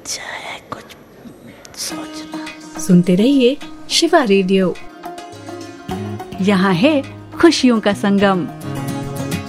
अच्छा है कुछ सोचना। सुनते रहिए शिवा रेडियो, यहाँ है खुशियों का संगम।